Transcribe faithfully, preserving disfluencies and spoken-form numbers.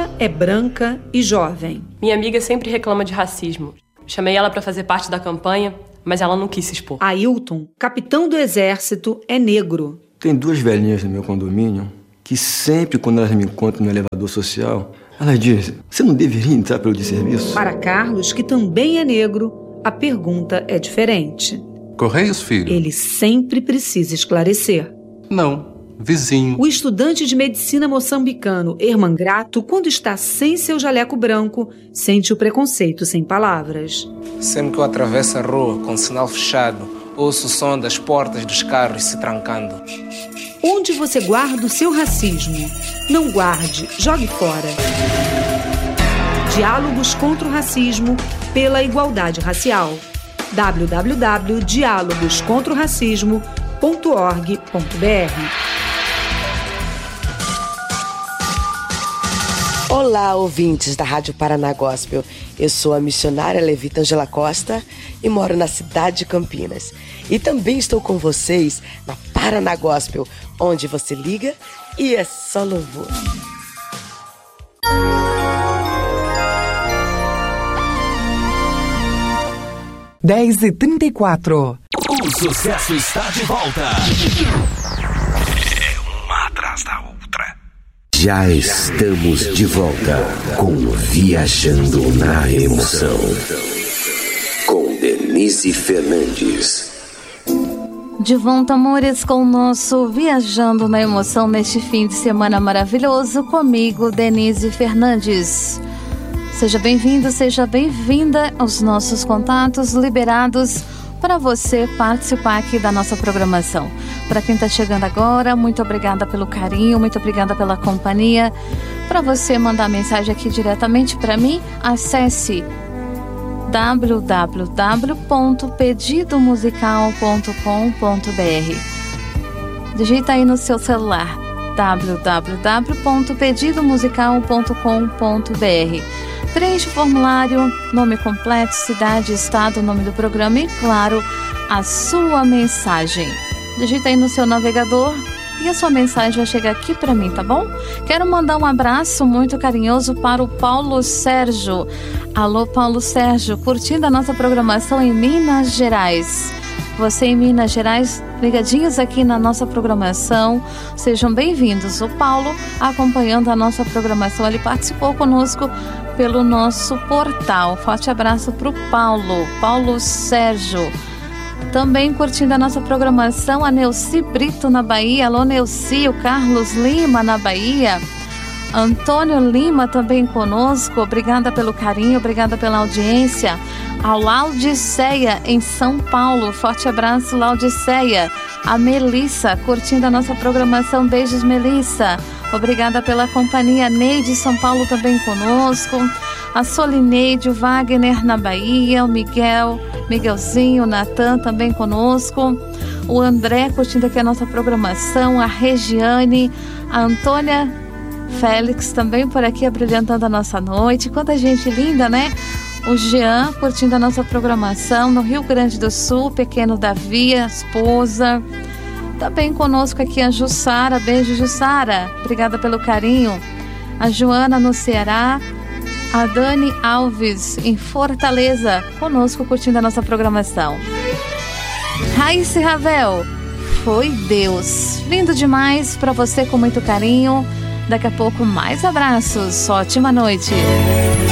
Maria é branca e jovem. Minha amiga sempre reclama de racismo. Chamei ela para fazer parte da campanha, mas ela não quis se expor. Ailton, capitão do exército, é negro. Tem duas velhinhas no meu condomínio que sempre, quando elas me encontram no elevador social, elas dizem: você não deveria entrar pelo de serviço? Para Carlos, que também é negro, a pergunta é diferente. Correios, filho? Ele sempre precisa esclarecer. Não, vizinho. O estudante de medicina moçambicano Herman Grato, quando está sem seu jaleco branco, sente o preconceito sem palavras. Sempre que eu atravesso a rua com o sinal fechado, ouço o som das portas dos carros se trancando. Onde você guarda o seu racismo? Não guarde, jogue fora. Diálogos contra o racismo pela igualdade racial. w w w ponto diálogos contra o racismo ponto org ponto b r. Olá, ouvintes da Rádio Paraná Gospel. Eu sou a missionária Levita Angela Costa e moro na cidade de Campinas. E também estou com vocês na Paraná Gospel, onde você liga e é só louvor. dez e trinta e quatro. O sucesso está de volta. É uma atrás da outra. Já estamos de volta com Viajando na Emoção, com Denise Fernandes. De volta, amores, com o nosso Viajando na Emoção neste fim de semana maravilhoso, comigo, Denise Fernandes. Seja bem-vindo, seja bem-vinda aos nossos contatos liberados para você participar aqui da nossa programação. Para quem está chegando agora, muito obrigada pelo carinho, muito obrigada pela companhia. Para você mandar mensagem aqui diretamente para mim, acesse w w w ponto pedido musical ponto com ponto b r. Digita aí no seu celular w w w ponto pedido musical ponto com ponto b r. Preencha o formulário, nome completo, cidade, estado, nome do programa e, claro, a sua mensagem. Digita aí no seu navegador e a sua mensagem vai chegar aqui para mim, tá bom? Quero mandar um abraço muito carinhoso para o Paulo Sérgio. Alô, Paulo Sérgio, curtindo a nossa programação em Minas Gerais. Você em Minas Gerais, ligadinhos aqui na nossa programação, sejam bem-vindos. O Paulo acompanhando a nossa programação, ele participou conosco pelo nosso portal. Forte abraço para o Paulo, Paulo Sérgio. Também curtindo a nossa programação, a Neuci Brito na Bahia. Alô, Neuci, o Carlos Lima na Bahia. Antônio Lima também conosco, obrigada pelo carinho, obrigada pela audiência. A Laudiceia em São Paulo, forte abraço, Laudiceia. A Melissa, curtindo a nossa programação, beijos, Melissa. Obrigada pela companhia. Neide São Paulo também conosco. A Solineide, o Wagner na Bahia, o Miguel, Miguelzinho, o Natan também conosco. O André curtindo aqui a nossa programação. A Regiane, a Antônia Félix também por aqui abrilhantando a nossa noite. Quanta gente linda, né? O Jean curtindo a nossa programação no Rio Grande do Sul. Pequeno Davi, a esposa. Também conosco aqui a Jussara. Beijo, Jussara. Obrigada pelo carinho. A Joana no Ceará. A Dani Alves em Fortaleza. Conosco curtindo a nossa programação. Raíssa Ravel. Foi Deus. Lindo demais para você com muito carinho. Daqui a pouco mais abraços. Ótima noite.